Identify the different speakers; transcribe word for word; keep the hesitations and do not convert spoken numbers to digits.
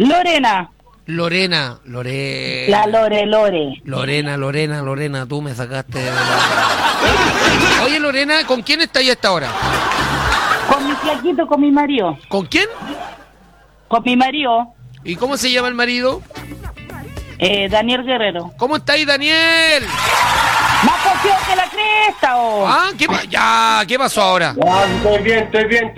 Speaker 1: Lorena.
Speaker 2: Lorena, Lorena.
Speaker 1: La Lore, Lore.
Speaker 2: Lorena, Lorena, Lorena, tú me sacaste de la... Oye, Lorena, ¿con quién estás ahí a esta hora?
Speaker 1: Con mi flaquito, con mi marido.
Speaker 2: ¿Con quién?
Speaker 1: Con mi marido.
Speaker 2: ¿Y cómo se llama el marido?
Speaker 1: Eh, Daniel Guerrero.
Speaker 2: ¿Cómo está ahí, Daniel?
Speaker 1: Más confiado que la cresta, oh.
Speaker 2: Ah, ¿qué pa- ya, ¿qué pasó ahora?
Speaker 3: Ya, estoy bien, estoy bien.